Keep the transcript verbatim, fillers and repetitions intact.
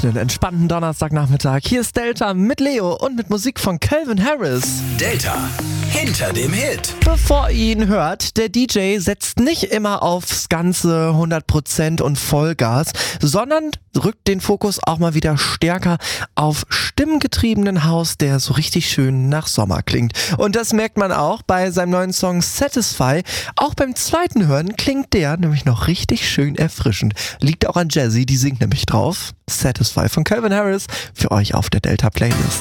einen entspannten Donnerstagnachmittag. Hier ist Delta mit Leo und mit Musik von Calvin Harris. Delta, hinter dem Hit. Bevor ihr ihn hört, der D J setzt nicht immer aufs ganze hundert Prozent und Vollgas, sondern rückt den Fokus auch mal wieder stärker auf stimmgetriebenen House, der so richtig schön nach Sommer klingt. Und das merkt man auch bei seinem neuen Song Satisfy. Auch beim zweiten Hören klingt der nämlich noch richtig schön erfrischend. Liegt auch an Jazzy, die singt nämlich drauf. Satisfy von Calvin Harris für euch auf der Delta Playlist.